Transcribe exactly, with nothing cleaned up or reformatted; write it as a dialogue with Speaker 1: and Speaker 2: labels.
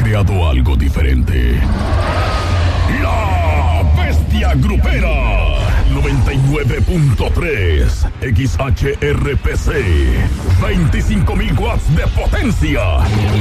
Speaker 1: creado algo diferente. La Bestia Grupera. noventa y nueve punto tres X H R P C. veinticinco mil watts de potencia.